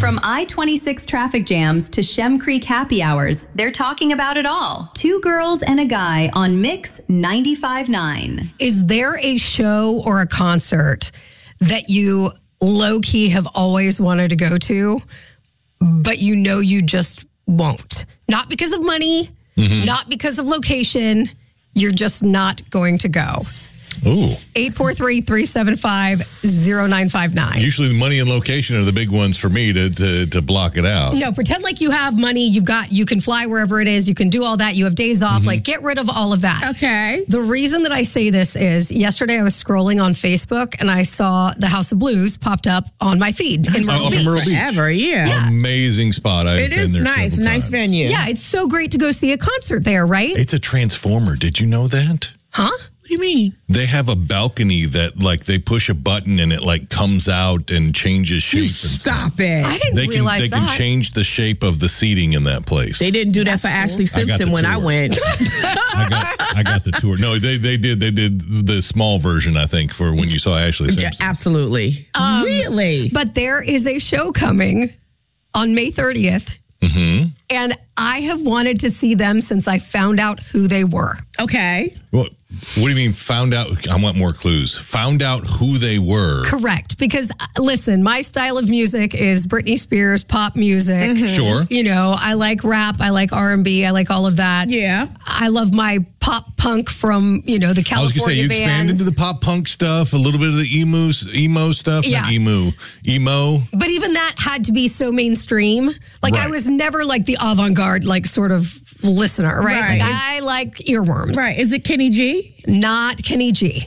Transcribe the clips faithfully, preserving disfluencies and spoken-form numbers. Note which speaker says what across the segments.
Speaker 1: From I twenty-six traffic jams to Shem Creek happy hours, they're talking about it all. Two girls and a guy on Mix ninety-five point nine.
Speaker 2: Is there a show or a concert that you low-key have always wanted to go to, but you know you just won't? Not because of money, mm-hmm. not because of location. You're just not going to go.
Speaker 3: Ooh.
Speaker 2: eight four three, three seven five, zero nine five nine.
Speaker 3: Usually the money and location are the big ones for me to, to, to block it out.
Speaker 2: No, pretend like you have money. You've got, you can fly wherever it is. You can do all that. You have days off. Mm-hmm. Like, get rid of all of that.
Speaker 4: Okay.
Speaker 2: The reason that I say this is yesterday I was scrolling on Facebook and I saw the House of Blues popped up on my feed in Myrtle
Speaker 3: oh,
Speaker 2: Beach.
Speaker 3: Myrtle Beach.
Speaker 4: Forever, yeah.
Speaker 2: Yeah.
Speaker 3: Amazing spot. I've
Speaker 4: It
Speaker 3: been
Speaker 4: is
Speaker 3: there
Speaker 4: nice.
Speaker 3: several
Speaker 4: Nice
Speaker 3: times.
Speaker 4: venue.
Speaker 2: Yeah, it's so great to go see a concert there, right?
Speaker 3: It's a transformer. Did you know that?
Speaker 2: Huh?
Speaker 4: What do you mean?
Speaker 3: They have a balcony that, like, they push a button and it, like, comes out and changes shape.
Speaker 4: You
Speaker 3: and
Speaker 4: stop it.
Speaker 2: I didn't
Speaker 3: They can
Speaker 2: realize
Speaker 3: they
Speaker 2: that.
Speaker 3: can change the shape of the seating in that place.
Speaker 4: They didn't do that for Ashley
Speaker 3: I got
Speaker 4: Simpson
Speaker 3: the
Speaker 4: when I
Speaker 3: tour.
Speaker 4: went.
Speaker 3: I got I got the tour. No, they they did they did the small version, I think, for when you saw Ashley
Speaker 4: Yeah,
Speaker 3: Simpson.
Speaker 4: absolutely.
Speaker 2: Um,
Speaker 4: really?
Speaker 2: But there is a show coming on May thirtieth.
Speaker 3: Mm-hmm.
Speaker 2: And I have wanted to see them since I found out who they were.
Speaker 4: Okay.
Speaker 3: What, what do you mean found out? I want more clues. Found out who they were.
Speaker 2: Correct. Because, uh, listen, my style of music is Britney Spears, pop music.
Speaker 4: Mm-hmm.
Speaker 3: Sure.
Speaker 2: You know, I like rap. I like R and B. I like all of that.
Speaker 4: Yeah.
Speaker 2: I love my pop punk from, you know, the
Speaker 3: I was
Speaker 2: California
Speaker 3: going to say, you
Speaker 2: bands.
Speaker 3: expand into the pop punk stuff, a little bit of the emo, emo stuff.
Speaker 2: Yeah.
Speaker 3: Not emo. Emo.
Speaker 2: But even that had to be so mainstream. Like, I
Speaker 3: Right.
Speaker 2: was never like the avant-garde, like, sort of listener, right?
Speaker 4: Right.
Speaker 2: Like, I like earworms.
Speaker 4: Right. Is it Kenny G?
Speaker 2: Not Kenny G.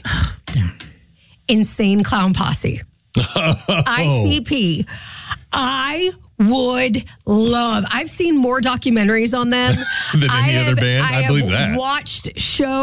Speaker 2: Insane Clown Posse. I C P. I would love. I've seen more documentaries on them
Speaker 3: Than any
Speaker 2: I
Speaker 3: other
Speaker 2: have-
Speaker 3: band? I
Speaker 2: have
Speaker 3: believe that.
Speaker 2: Watched shows.